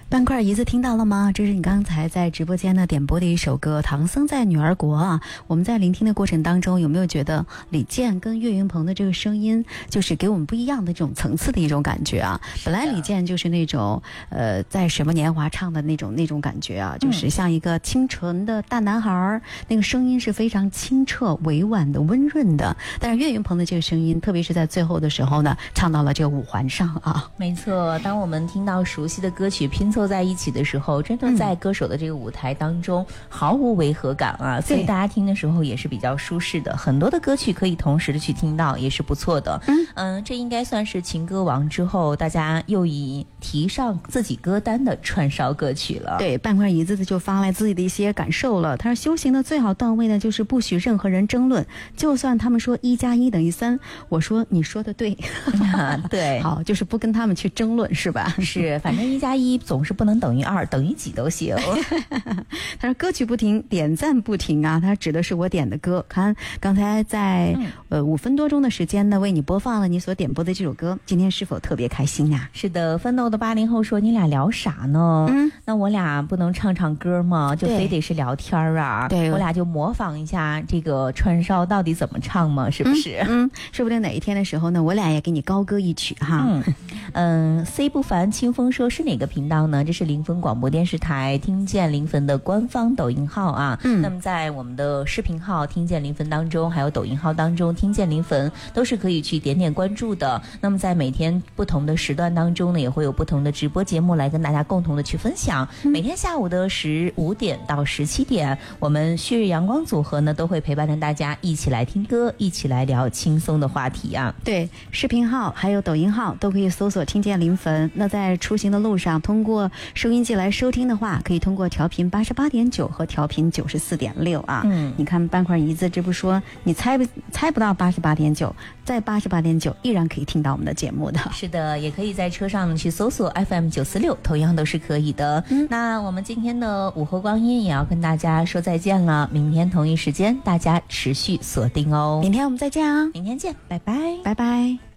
半块椅子听到了吗？这是你刚才在直播间呢点播的一首歌《唐僧在女儿国》啊。我们在聆听的过程当中，有没有觉得李健跟岳云鹏的这个声音，就是给我们不一样的这种层次的一种感觉啊？本来李健就是那种在什么年华唱的那种感觉啊，就是像一个清纯的大男孩，那个声音是非常清澈、委婉的、温润的。但是岳云鹏的这个声音，特别是在最后的时候呢，唱到了这个五环上啊。 没错，当我们听到熟悉的歌曲拼凑在一起的时候，真的在歌手的这个舞台当中毫无违和感啊，所以大家听的时候也是比较舒适的。很多的歌曲可以同时的去听到，也是不错的。这应该算是情歌王之后大家又以提上自己歌单的串烧歌曲了。 对，半块椅子就发来自己的一些感受了。他说修行的最好段位呢，就是不许任何人争论，就算他们说1+1=3，我说你说的对。 对， 好，就是不跟他们去争论，是吧？ 是，反正1+1总是不能等于2，等于几都行。 他说歌曲不停，点赞不停啊，他指的是我点的歌。看刚才在5分多钟的时间呢，为你播放了你所点播的这首歌，今天是否特别开心呀？ 是的，奋斗的80后说你俩聊啥呢？那我俩不能唱唱歌吗？就非得是聊天啊？对，我俩就模仿一下这个串烧到底怎么唱吗？是不是？ 说不定哪一天的时候呢，我俩也给你高歌一曲哈。 C 不凡清风说是哪个频道呢？这是临汾广播电视台听见临汾的官方抖音号啊。那么在我们的视频号听见临汾当中，还有抖音号当中听见临汾都是可以去点点关注的。那么在每天不同的时段当中呢，也会有不同的直播节目来跟大家共同的去分享。每天下午的15点到17点，我们旭日阳光组合呢都会陪伴着大家一起来听歌，一起来聊轻松的话题啊。 对，视频号还有抖音号都可以搜索听见临汾。那在出行的路上，通过收音机来收听的话，可以通过调频88.9和调频94.6啊。你看半块椅子这不说你猜不到88.9，在88.9依然可以听到我们的节目的。 是的，也可以在车上去搜索 FM946，同样都是可以的。那我们今天的午后光阴也要跟大家说再见了，明天同一时间大家持续锁定哦。 明天我们再见啊， 明天见，拜拜， 拜拜。